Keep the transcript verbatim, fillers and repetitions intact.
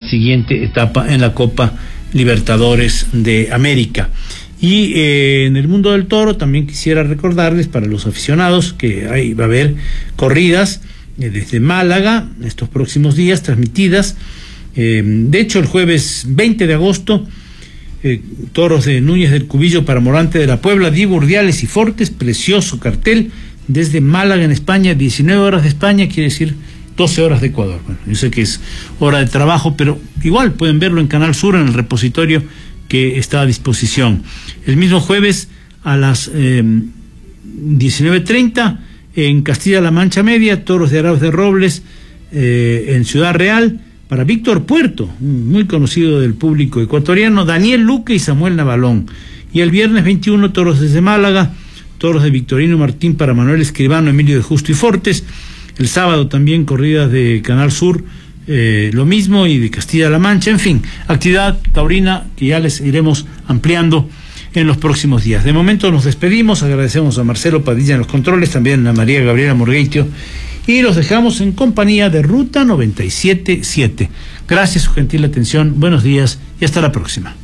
siguiente etapa en la Copa Libertadores de América. Y eh, en el mundo del toro también quisiera recordarles para los aficionados que ahí va a haber corridas eh, desde Málaga estos próximos días transmitidas. Eh, de hecho, el jueves veinte de agosto, eh, toros de Núñez del Cubillo para Morante de la Puebla, Diego Urdiales y Fortes, precioso cartel desde Málaga en España, diecinueve horas de España, quiere decir doce horas de Ecuador. Bueno, yo sé que es hora de trabajo, pero igual pueden verlo en Canal Sur, en el repositorio que está a disposición. El mismo jueves a las eh, diecinueve treinta en Castilla-La Mancha Media, toros de Arauz de Robles eh, en Ciudad Real para Víctor Puerto, muy conocido del público ecuatoriano, Daniel Luque y Samuel Navalón. Y el viernes veintiuno, toros desde Málaga, toros de Victorino Martín para Manuel Escribano, Emilio de Justo y Fortes. El sábado también corridas de Canal Sur, eh, lo mismo, y de Castilla-La Mancha. En fin, actividad taurina que ya les iremos ampliando en los próximos días. De momento nos despedimos, agradecemos a Marcelo Padilla en los controles, también a María Gabriela Morgueitio, y los dejamos en compañía de Ruta noventa y siete punto siete. Gracias, su gentil atención, buenos días y hasta la próxima.